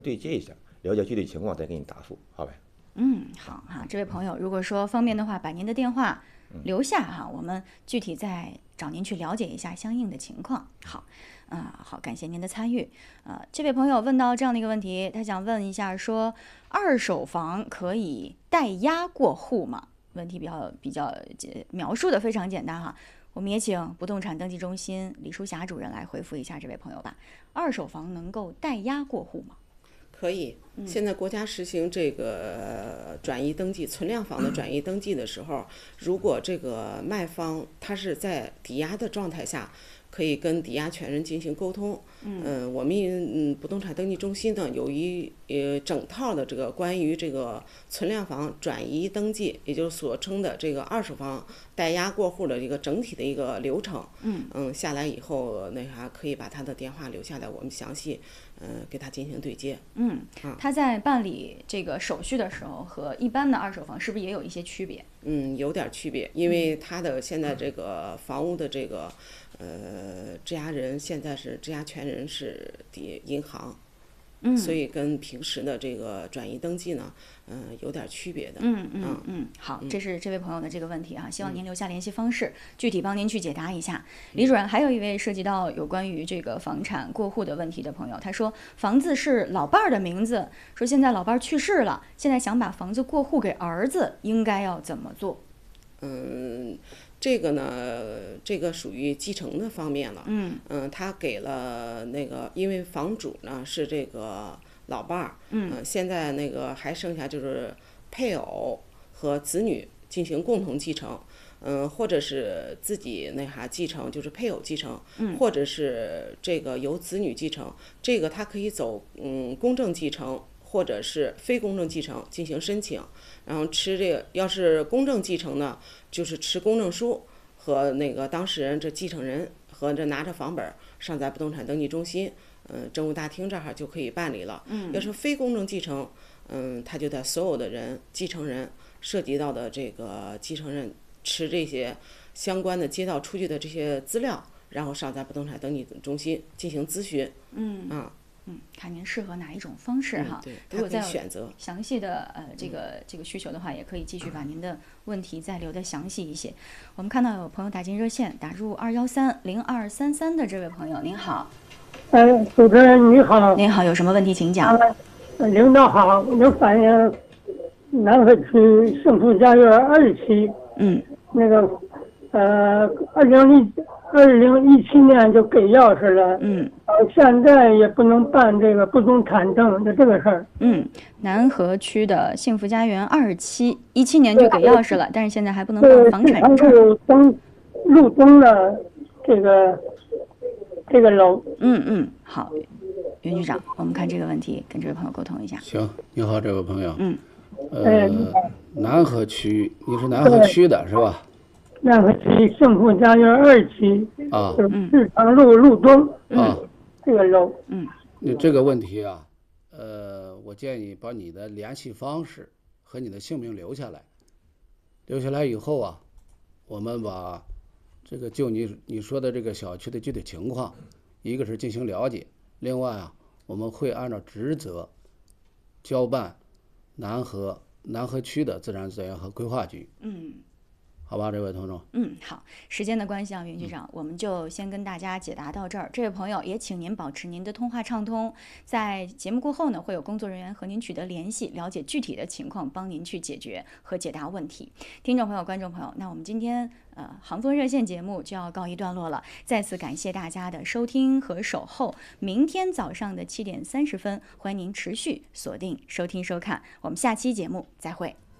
对接一下，了解具体情况再给你答复，好呗？ 好哈，这位朋友，如果说方便的话，把您的电话留下哈，我们具体再找您去了解一下相应的情况。好，好，感谢您的参与。这位朋友问到这样的一个问题，他想问一下说，二手房可以代押过户吗？问题比较描述的非常简单哈，我们也请不动产登记中心李淑霞主任来回复一下这位朋友吧。二手房能够代押过户吗？ 可以，现在国家实行这个转移登记存量房的转移登记的时候，如果这个卖方他是在抵押的状态下，可以跟抵押权人进行沟通。我们不动产登记中心呢有整套的这个关于这个存量房转移登记，也就是所称的这个二手房代押过户的一个整体的一个流程。下来以后可以把他的电话留下来，我们详细给他进行对接。 他在办理这个手续的时候和一般的二手房是不是也有一些区别？ 有点区别，因为他的现在这个房屋的这个质押人现在是质押权人是银行。所以跟平时的这个转移登记呢，有点区别的。 好，这是这位朋友的这个问题啊，希望您留下联系方式，具体帮您去解答一下。李主任，还有一位涉及到有关于这个房产过户的问题的朋友，他说房子是老伴儿的名字，说现在老伴儿去世了，现在想把房子过户给儿子，应该要怎么做？ 这个呢，这个属于继承的方面了。他给了因为房主呢是这个老伴儿。现在还剩下就是配偶和子女进行共同继承。或者是自己继承，就是配偶继承。或者是这个由子女继承，这个他可以走公证继承。或者是非公证继承进行申请，然后持这个要是公证继承呢，就是持公证书和当事人这继承人和这拿着房本上在不动产登记中心，政务大厅这儿就可以办理了。要是非公证继承，他就得所有的继承人涉及到的这个继承人持这些相关的街道出具的这些资料，然后上在不动产登记中心进行咨询。 看您适合哪一种方式哈。如果再有选择详细的这个需求的话，也可以继续把您的问题再留得详细一些。我们看到有朋友打进热线，打入2130233的这位朋友，您好。 主持人你好。 您好，有什么问题请讲。 领导好，我反映南河区幸福家园2期。2017年就给钥匙了。现在也不能办这个不动产证，就这个事儿。 南河区的幸福家园2期，17年就给钥匙了，但是现在还不能办房产证。 路东的这个楼。 好，袁局长，我们看这个问题，跟这位朋友沟通一下。 行，你好，这位朋友。南河区，你是南河区的是吧？ 南河区幸福家园2期。就是日常路东。这个楼。 你这个问题啊，我建议把你的联系方式和你的姓名留下来。留下来以后啊，我们把这个就你说的这个小区的具体情况，一个是进行了解，另外啊，我们会按照职责交办南河区的自然资源和规划局。好吧，这位同志。 好，时间的关系啊，袁局长，我们就先跟大家解答到这儿。这位朋友也请您保持您的通话畅通，在节目过后呢，会有工作人员和您取得联系，了解具体的情况，帮您去解决和解答问题。听众朋友、观众朋友，那我们今天杭风热线节目就要告一段落了，再次感谢大家的收听和守候。明天早上的7点30分，欢迎您持续锁定收听收看，我们下期节目再会。